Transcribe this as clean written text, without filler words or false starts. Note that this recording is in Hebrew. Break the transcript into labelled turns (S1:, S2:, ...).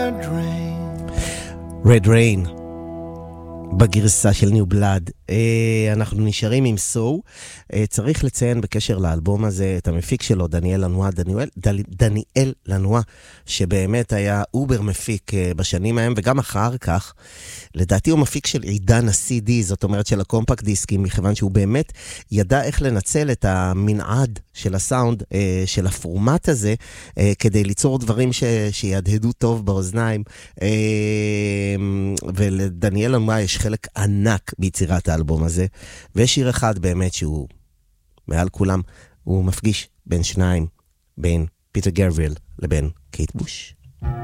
S1: Red Rain.
S2: Red Rain. בגרסה של ניו בלאד. אנחנו נשארים עם סו. צריך לציין בקשר לאלבום הזה את המפיק שלו, דניאל לנואה, שבאמת היה אובר מפיק בשנים ההם, וגם אחר כך, לדעתי הוא מפיק של עידן ה-CD, זאת אומרת של הקומפקט דיסקים, מכיוון שהוא באמת ידע איך לנצל את המנעד של הסאונד, של הפורמט הזה, כדי ליצור דברים שידהדו טוב באוזניים, ולדניאל לנואה יש חלק ענק ביצירת האלבום הזה, ויש שיר אחד באמת שהוא מעל כולם, הוא מפגיש בין שניים, בין פיטר גרוויל לבין קייט בוש.